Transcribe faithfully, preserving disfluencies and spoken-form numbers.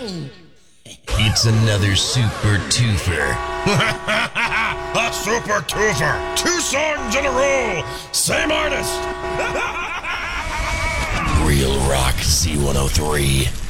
It's another Super Twofer. A Super Twofer! Two songs in a row! Same artist! Real Rock Z one oh three.